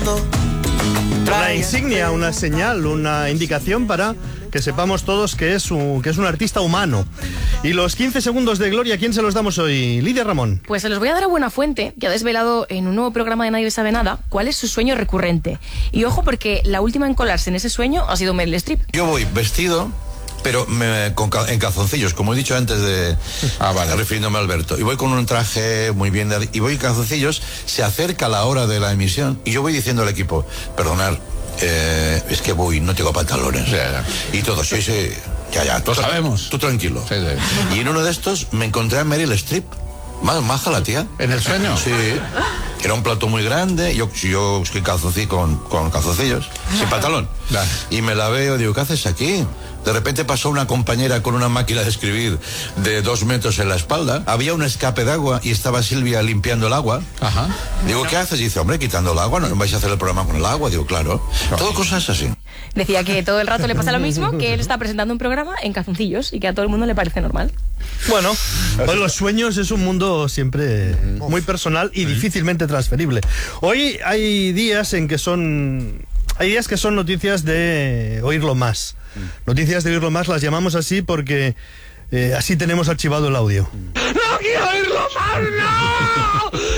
Una insignia, una señal, una indicación para que sepamos todos que es un artista humano. Y los 15 segundos de gloria, ¿a quién se los damos hoy? Lidia Ramón. Pues se los voy a dar a Buenafuente, que ha desvelado en un nuevo programa de Nadie Sabe Nada cuál es su sueño recurrente. Y ojo, porque la última en colarse en ese sueño ha sido Meryl Streep. Yo voy vestido, pero en calzoncillos, como he dicho antes refiriéndome a Alberto. Y voy con un traje muy bien, y voy en calzoncillos, se acerca la hora de la emisión, y yo voy diciendo al equipo, perdonad, es que no tengo pantalones. Ya. Y todos, sí, ya, Lo sabemos. Tú tranquilo. Sí. Y en uno de estos me encontré a Meryl Streep. Maja la tía. ¿En el sueño? Sí. Era un plato muy grande, yo estoy con calzoncillos, sin pantalón. Y me la veo, digo, ¿qué haces aquí? De repente pasó una compañera con una máquina de escribir de 2 metros en la espalda. Había un escape de agua y estaba Silvia limpiando el agua. Ajá. Digo, ¿qué haces? Y dice, hombre, quitando el agua, ¿no vais a hacer el programa con el agua? Digo, claro. Todo cosas así. Decía que todo el rato le pasa lo mismo, que él está presentando un programa en calzoncillos y que a todo el mundo le parece normal. Bueno, pues los sueños es un mundo siempre muy personal y difícilmente transferible. Hoy hay días que son noticias de oírlo más. Noticias de oírlo más las llamamos así porque así tenemos archivado el audio. ¡No quiero oírlo más! ¡No!